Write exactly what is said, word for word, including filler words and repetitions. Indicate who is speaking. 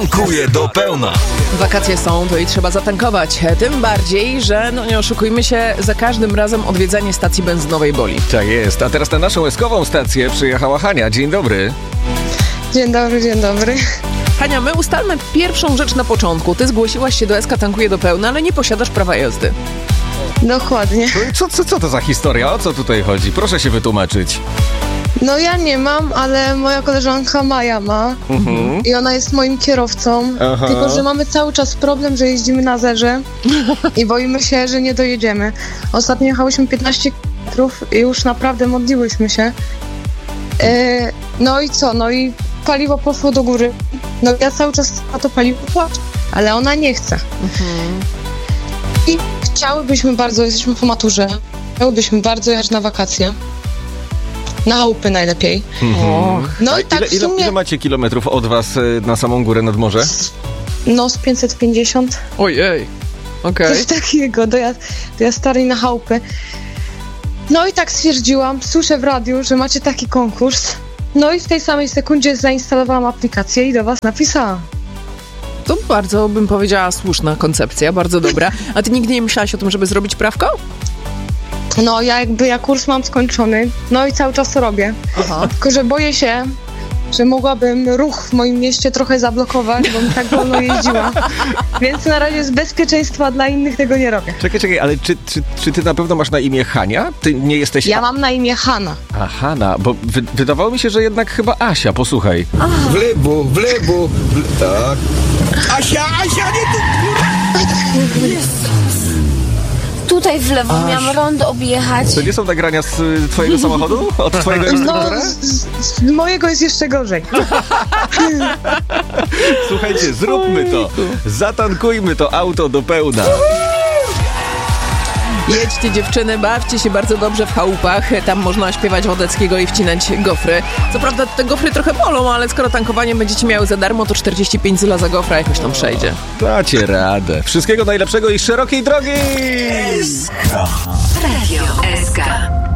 Speaker 1: Tankuje do pełna.
Speaker 2: Wakacje są, to i trzeba zatankować. Tym bardziej, że, no nie oszukujmy się, za każdym razem odwiedzanie stacji benzynowej boli.
Speaker 1: Tak jest. A teraz na naszą eskową stację przyjechała Hania. Dzień dobry.
Speaker 3: Dzień dobry, dzień dobry.
Speaker 2: Hania, my ustalmy pierwszą rzecz na początku. Ty zgłosiłaś się do S K Tankuje do pełna, ale nie posiadasz prawa jazdy.
Speaker 3: Dokładnie.
Speaker 1: Co, co, co to za historia? O co tutaj chodzi? Proszę się wytłumaczyć.
Speaker 3: No ja nie mam, ale moja koleżanka Maja ma
Speaker 1: Mhm.
Speaker 3: i ona jest moim kierowcą,
Speaker 1: Aha.
Speaker 3: tylko że mamy cały czas problem, że jeździmy na zerze i boimy się, że nie dojedziemy. Ostatnio jechałyśmy piętnaście kilometrów i już naprawdę modliłyśmy się. E, no i co? No i paliwo poszło do góry. No ja cały czas na to paliwo płaczę, ale ona nie chce.
Speaker 2: Mhm.
Speaker 3: I chciałybyśmy bardzo, jesteśmy po maturze, chciałybyśmy bardzo jechać na wakacje. Na chałupy najlepiej.
Speaker 2: Och.
Speaker 3: No
Speaker 1: A
Speaker 3: i tak
Speaker 1: ile,
Speaker 3: w
Speaker 1: ile,
Speaker 3: sumie,
Speaker 1: ile macie kilometrów od was y, na samą górę nad morze?
Speaker 3: no z pięćset pięćdziesiąt,
Speaker 2: Ojej. Okej.
Speaker 3: coś takiego, do, ja, do ja starej na chałupy. No i tak stwierdziłam, słyszę w radiu, że macie taki konkurs. No i w tej samej sekundzie zainstalowałam aplikację i do was napisałam.
Speaker 2: To bardzo, bym powiedziała, słuszna koncepcja, bardzo dobra. A ty nigdy nie myślałaś o tym, żeby zrobić prawko?
Speaker 3: No ja jakby, ja kurs mam skończony, no i cały czas to robię.
Speaker 2: Aha.
Speaker 3: Tylko że boję się, że mogłabym ruch w moim mieście trochę zablokować, bo mi tak wolno jeździła. Więc na razie z bezpieczeństwa dla innych tego nie robię.
Speaker 1: Czekaj, czekaj, ale czy, czy, czy ty na pewno masz na imię Hania? Ty nie jesteś...
Speaker 3: Ja mam na imię Hanna.
Speaker 1: A, Hanna, bo wy, wydawało mi się, że jednak chyba Asia, posłuchaj.
Speaker 4: W lewo, w lewo, w... tak. Asia, Asia, nie tu!
Speaker 5: Tutaj w lewo miałam rondo objechać.
Speaker 1: To nie są nagrania z y, twojego samochodu? Od twojego
Speaker 3: No,
Speaker 1: instruktora?
Speaker 3: z, z, z mojego jest jeszcze gorzej.
Speaker 1: Słuchajcie, zróbmy to. Zatankujmy to auto do pełna.
Speaker 2: Jedźcie dziewczyny, bawcie się bardzo dobrze w chałupach. Tam można śpiewać Wodeckiego i wcinać gofry. Co prawda te gofry trochę bolą, ale skoro tankowanie będziecie miały za darmo, to czterdzieści pięć zł za gofra jakoś tam przejdzie.
Speaker 1: Dacie radę. Wszystkiego najlepszego i szerokiej drogi!
Speaker 6: Radio S K.